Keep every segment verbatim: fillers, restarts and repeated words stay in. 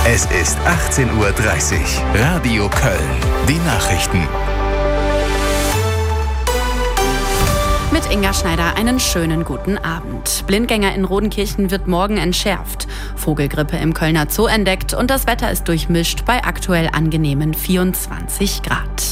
Es ist achtzehn Uhr dreißig. Radio Köln. Die Nachrichten. Mit Inga Schneider einen schönen guten Abend. Blindgänger in Rodenkirchen wird morgen entschärft. Vogelgrippe im Kölner Zoo entdeckt und das Wetter ist durchmischt bei aktuell angenehmen vierundzwanzig Grad.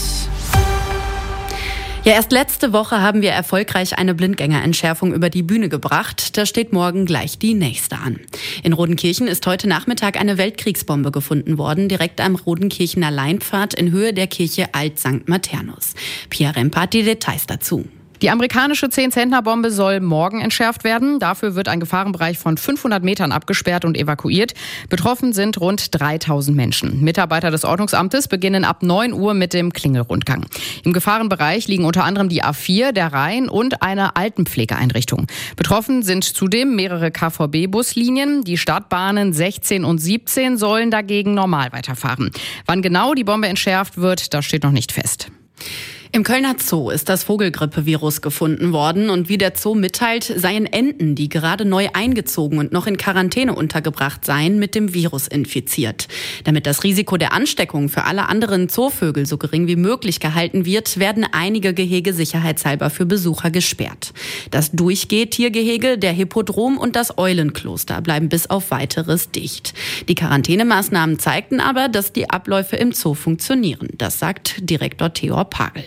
Ja, erst letzte Woche haben wir erfolgreich eine Blindgängerentschärfung über die Bühne gebracht. Da steht morgen gleich die nächste an. In Rodenkirchen ist heute Nachmittag eine Weltkriegsbombe gefunden worden, direkt am Rodenkirchener Leinpfad in Höhe der Kirche Alt Sankt Maternus. Pia Remper hat die Details dazu. Die amerikanische zehn-Zentner-Bombe soll morgen entschärft werden. Dafür wird ein Gefahrenbereich von fünfhundert Metern abgesperrt und evakuiert. Betroffen sind rund dreitausend Menschen. Mitarbeiter des Ordnungsamtes beginnen ab neun Uhr mit dem Klingelrundgang. Im Gefahrenbereich liegen unter anderem die A vier, der Rhein und eine Altenpflegeeinrichtung. Betroffen sind zudem mehrere K V B-Buslinien. Die Stadtbahnen sechzehn und siebzehn sollen dagegen normal weiterfahren. Wann genau die Bombe entschärft wird, das steht noch nicht fest. Im Kölner Zoo ist das Vogelgrippevirus gefunden worden und wie der Zoo mitteilt, seien Enten, die gerade neu eingezogen und noch in Quarantäne untergebracht seien, mit dem Virus infiziert. Damit das Risiko der Ansteckung für alle anderen Zoovögel so gering wie möglich gehalten wird, werden einige Gehege sicherheitshalber für Besucher gesperrt. Das Durchgeh-Tiergehege, der Hippodrom und das Eulenkloster bleiben bis auf Weiteres dicht. Die Quarantänemaßnahmen zeigten aber, dass die Abläufe im Zoo funktionieren. Das sagt Direktor Theor Pagel.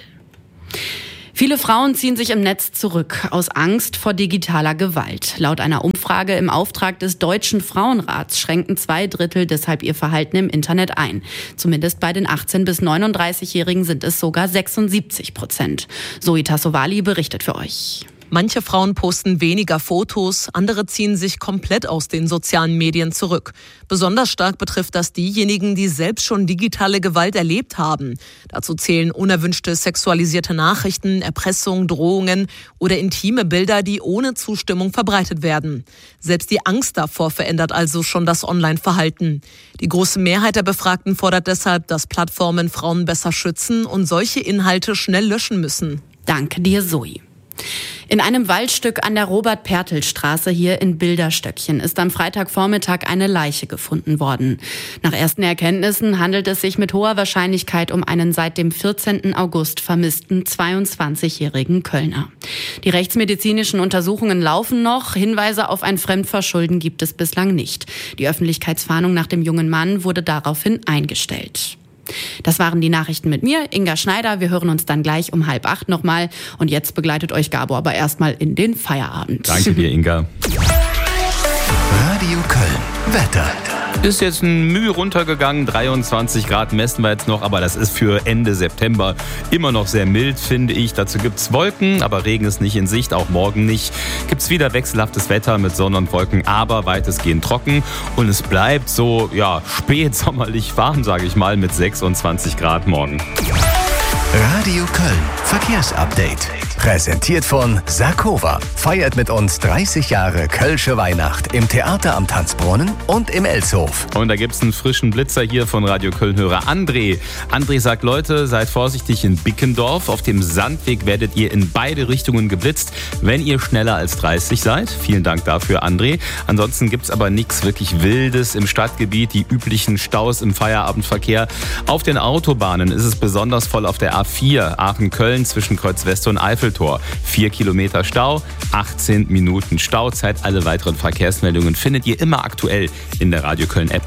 Viele Frauen ziehen sich im Netz zurück, aus Angst vor digitaler Gewalt. Laut einer Umfrage im Auftrag des Deutschen Frauenrats schränken zwei Drittel deshalb ihr Verhalten im Internet ein. Zumindest bei den achtzehn- bis neununddreißigjährigen sind es sogar sechsundsiebzig Prozent. Zoe Tassovali berichtet für euch. Manche Frauen posten weniger Fotos, andere ziehen sich komplett aus den sozialen Medien zurück. Besonders stark betrifft das diejenigen, die selbst schon digitale Gewalt erlebt haben. Dazu zählen unerwünschte sexualisierte Nachrichten, Erpressung, Drohungen oder intime Bilder, die ohne Zustimmung verbreitet werden. Selbst die Angst davor verändert also schon das Online-Verhalten. Die große Mehrheit der Befragten fordert deshalb, dass Plattformen Frauen besser schützen und solche Inhalte schnell löschen müssen. Danke dir, Zoe. In einem Waldstück an der Robert-Pertl-Straße hier in Bilderstöckchen ist am Freitagvormittag eine Leiche gefunden worden. Nach ersten Erkenntnissen handelt es sich mit hoher Wahrscheinlichkeit um einen seit dem vierzehnten August vermissten zweiundzwanzigjährigen Kölner. Die rechtsmedizinischen Untersuchungen laufen noch. Hinweise auf ein Fremdverschulden gibt es bislang nicht. Die Öffentlichkeitsfahndung nach dem jungen Mann wurde daraufhin eingestellt. Das waren die Nachrichten mit mir, Inga Schneider. Wir hören uns dann gleich um halb acht nochmal. Und jetzt begleitet euch Gabor aber erstmal in den Feierabend. Danke dir, Inga. Radio Köln. Wetter. Ist jetzt ein Mühe runtergegangen, dreiundzwanzig Grad messen wir jetzt noch, aber das ist für Ende September immer noch sehr mild, finde ich. Dazu gibt's Wolken, aber Regen ist nicht in Sicht, auch morgen nicht. Gibt's wieder wechselhaftes Wetter mit Sonne und Wolken, aber weitestgehend trocken. Und es bleibt so, ja, spätsommerlich warm, sage ich mal, mit sechsundzwanzig Grad morgen. Radio Köln. Verkehrsupdate. Präsentiert von Sarkova. Feiert mit uns dreißig Jahre Kölsche Weihnacht im Theater am Tanzbrunnen und im Elshof. Und da gibt's einen frischen Blitzer hier von Radio Köln-Hörer André. André sagt, Leute, seid vorsichtig in Bickendorf. Auf dem Sandweg werdet ihr in beide Richtungen geblitzt, wenn ihr schneller als dreißig seid. Vielen Dank dafür, André. Ansonsten gibt's aber nichts wirklich Wildes im Stadtgebiet. Die üblichen Staus im Feierabendverkehr. Auf den Autobahnen ist es besonders voll auf der A vier Aachen-Köln zwischen Kreuz-Weste und Eiffeltor. Vier Kilometer Stau, achtzehn Minuten Stauzeit. Alle weiteren Verkehrsmeldungen findet ihr immer aktuell in der Radio Köln App.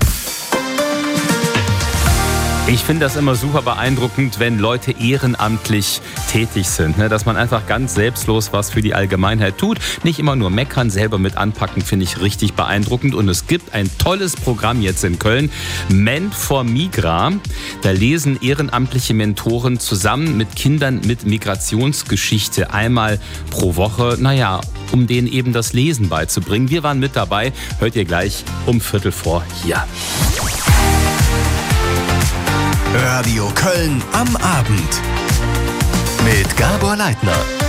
Ich finde das immer super beeindruckend, wenn Leute ehrenamtlich tätig sind, ne? Dass man einfach ganz selbstlos was für die Allgemeinheit tut. Nicht immer nur meckern, selber mit anpacken, finde ich richtig beeindruckend. Und es gibt ein tolles Programm jetzt in Köln, Ment for Migra. Da lesen ehrenamtliche Mentoren zusammen mit Kindern mit Migrationsgeschichte einmal pro Woche, naja, um denen eben das Lesen beizubringen. Wir waren mit dabei, hört ihr gleich um Viertel vor hier. Radio Köln am Abend mit Gabor Leitner.